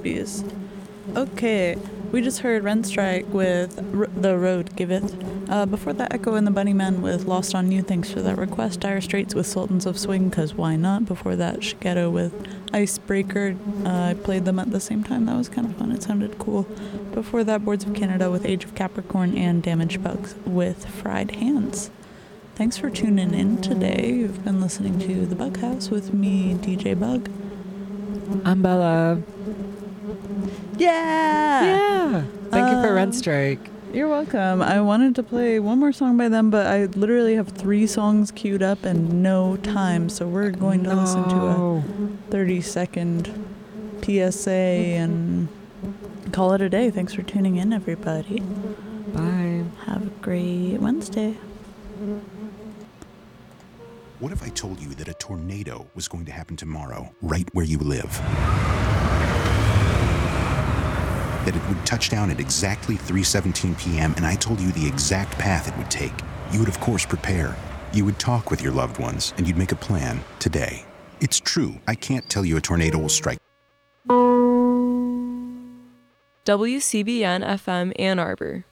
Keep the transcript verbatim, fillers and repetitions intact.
babies. Okay, we just heard Renstrike with R- The Road Giveth. Uh, before that, Echo and the Bunnymen with Lost on You. Thanks for that request. Dire Straits with Sultans of Swing, because why not? Before that, Shigeto with Icebreaker. Uh, I played them at the same time. That was kind of fun. It sounded cool. Before that, Boards of Canada with Age of Capricorn and Damaged Bugs with Fried Hands. Thanks for tuning in today. You've been listening to The Bug House with me, D J Bug. I'm Bella. Yeah! Yeah! Thank uh, you for Renstrike. You're welcome. I wanted to play one more song by them, but I literally have three songs queued up and no time, so we're going to no. listen to a thirty-second P S A and call it a day. Thanks for tuning in, everybody. Bye. Have a great Wednesday. What if I told you that a tornado was going to happen tomorrow, right where you live? That it would touch down at exactly three seventeen p.m. and I told you the exact path it would take. You would, of course, prepare. You would talk with your loved ones, and you'd make a plan today. It's true. I can't tell you a tornado will strike. W C B N F M Ann Arbor.